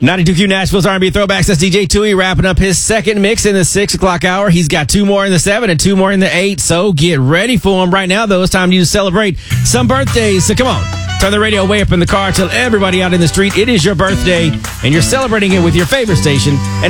92Q Nashville's R&B Throwbacks. That's DJ Tui wrapping up his second mix in the 6 o'clock hour. He's got 2 more in the 7 and 2 more in the 8. So get ready for him right now, though. It's time for you to celebrate some birthdays. So come on, turn the radio way up in the car. Tell everybody out in the street it is your birthday, and you're celebrating it with your favorite station. And